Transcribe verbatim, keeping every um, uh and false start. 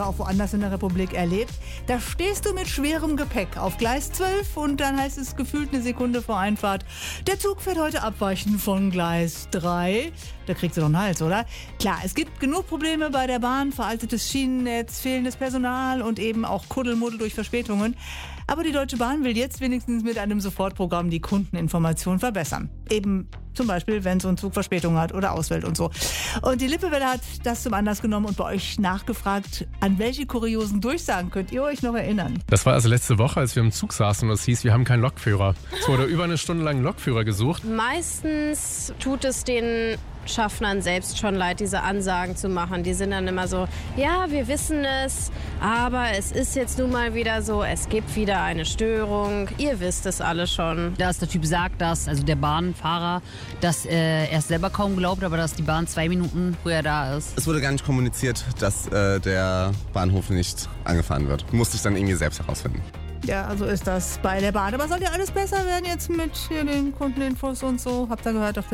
auch woanders in der Republik erlebt. Da stehst du mit schwerem Gepäck auf Gleis zwölf und dann heißt es gefühlt eine Sekunde vor Einfahrt, der Zug fährt heute abweichend von Gleis drei. Da kriegst du doch einen Hals, oder? Klar, es gibt genug Probleme bei der Bahn, veraltetes Schienennetz, fehlendes Personal und eben auch Kuddelmuddel durch Verspätungen. Aber die Deutsche Bahn will jetzt wenigstens mit einem Sofortprogramm die Kundeninformation verbessern. Eben zum Beispiel, wenn so ein Zug Verspätung hat oder ausfällt und so. Und die Lippewelle hat das zum Anlass genommen und bei euch nachgefragt, an welche kuriosen Durchsagen könnt ihr euch noch erinnern? Das war also letzte Woche, als wir im Zug saßen und es hieß, wir haben keinen Lokführer. Es wurde über eine Stunde lang einen Lokführer gesucht. Meistens tut es den Schaffnern selbst schon leid, diese Ansagen zu machen. Die sind dann immer so, ja, wir wissen es, aber es ist jetzt nun mal wieder so, es gibt wieder eine Störung. Ihr wisst es alle schon. Dass der Typ sagt, dass, also der Bahnfahrer, dass äh, er es selber kaum glaubt, aber dass die Bahn zwei Minuten früher da ist. Es wurde gar nicht kommuniziert, dass äh, der Bahnhof nicht angefahren wird. Musste ich dann irgendwie selbst herausfinden. Ja, also ist das bei der Bahn. Aber soll ja alles besser werden jetzt mit hier den Kundeninfos und so? Habt ihr gehört auf der